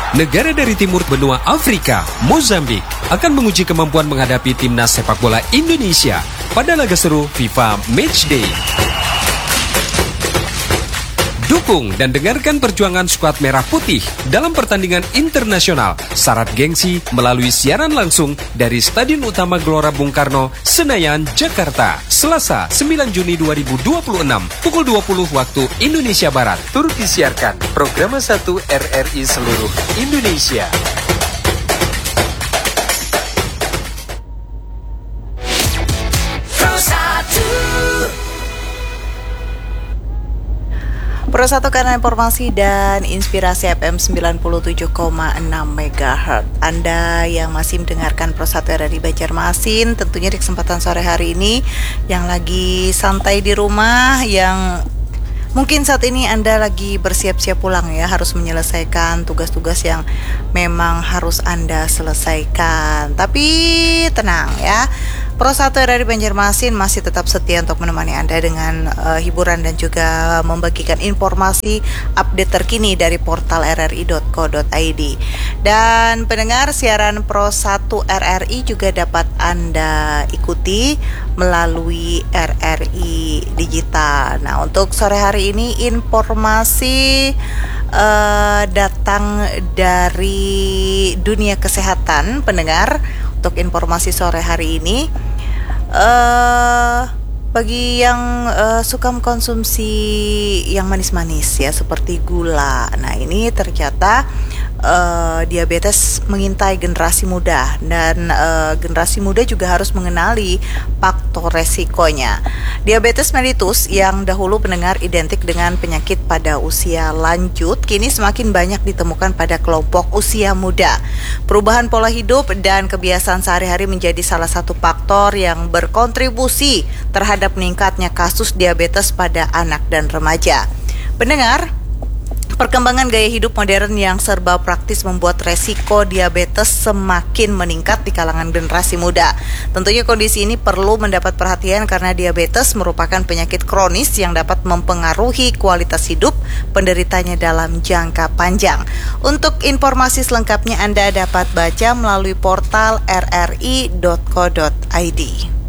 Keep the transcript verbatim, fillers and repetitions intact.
Negara dari timur benua Afrika, Mozambik, akan menguji kemampuan menghadapi timnas sepak bola Indonesia pada laga seru FIFA Matchday. Dukung dan dengarkan perjuangan skuad Merah Putih dalam pertandingan internasional syarat gengsi melalui siaran langsung dari Stadion Utama Gelora Bung Karno, Senayan, Jakarta. Selasa sembilan Juni dua ribu dua puluh enam, pukul dua puluh waktu Indonesia Barat. Turut disiarkan program satu R R I seluruh Indonesia. Pro satu karena informasi dan inspirasi F M sembilan puluh tujuh koma enam megahertz. Anda yang masih mendengarkan Pro satu R R I Banjarmasin, tentunya di kesempatan sore hari ini yang lagi santai di rumah, yang mungkin saat ini Anda lagi bersiap-siap pulang ya, harus menyelesaikan tugas-tugas yang memang harus Anda selesaikan. Tapi tenang ya, Pro satu R R I Banjarmasin masih tetap setia untuk menemani Anda dengan uh, hiburan dan juga membagikan informasi update terkini dari portal r r i dot co dot i d. Dan pendengar, siaran Pro satu R R I juga dapat Anda ikuti melalui R R I Digital. Nah, untuk sore hari ini informasi uh, datang dari dunia kesehatan, pendengar. Untuk informasi sore hari ini, uh, bagi yang uh, suka mengkonsumsi yang manis-manis ya, seperti gula, nah ini ternyata uh, diabetes mengintai generasi muda, dan uh, generasi muda juga harus mengenali faktor resikonya. Diabetes mellitus yang dahulu pendengar identik dengan penyakit pada usia lanjut, kini semakin banyak ditemukan pada kelompok usia muda. Perubahan pola hidup dan kebiasaan sehari-hari menjadi salah satu faktor yang berkontribusi terhadap meningkatnya kasus diabetes pada anak dan remaja. Pendengar, perkembangan gaya hidup modern yang serba praktis membuat resiko diabetes semakin meningkat di kalangan generasi muda. Tentunya kondisi ini perlu mendapat perhatian karena diabetes merupakan penyakit kronis yang dapat mempengaruhi kualitas hidup penderitanya dalam jangka panjang. Untuk informasi selengkapnya Anda dapat baca melalui portal r r i dot co dot i d.